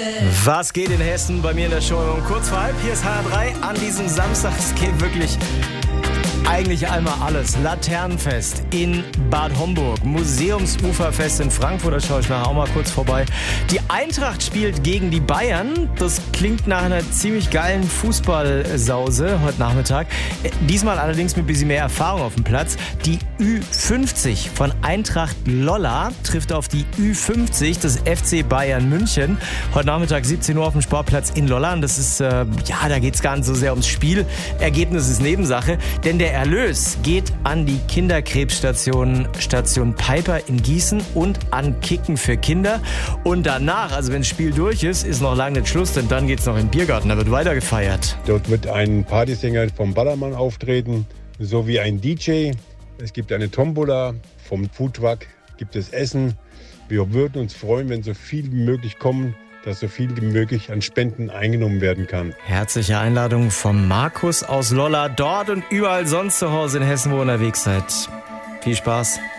Was geht in Hessen bei mir in der Show? Um kurz vor halb, hier ist HR3 an diesem Samstag. Es geht wirklich eigentlich einmal alles. Laternenfest in Bad Homburg, Museumsuferfest in Frankfurt, da schaue ich nachher auch mal kurz vorbei. Die Eintracht spielt gegen die Bayern. Das klingt nach einer ziemlich geilen Fußballsause heute Nachmittag. Diesmal allerdings mit ein bisschen mehr Erfahrung auf dem Platz. Die Ü50 von Eintracht Lolla trifft auf die Ü50 des FC Bayern München. Heute Nachmittag 17 Uhr auf dem Sportplatz in Lolla. Und das ist, da geht es gar nicht so sehr ums Spiel. Ergebnis ist Nebensache, denn der Erlös geht an die Kinderkrebsstation Station Piper in Gießen und an Kicken für Kinder. Und danach, also wenn das Spiel durch ist noch lange nicht Schluss, denn dann geht es noch in den Biergarten, da wird weiter gefeiert. Dort wird ein Partysänger vom Ballermann auftreten, sowie ein DJ. Es gibt eine Tombola, vom Foodtruck gibt es Essen. Wir würden uns freuen, wenn so viel wie möglich kommen, dass so viel wie möglich an Spenden eingenommen werden kann. Herzliche Einladung vom Markus aus Lolla, dort und überall sonst zu Hause in Hessen, wo ihr unterwegs seid. Viel Spaß.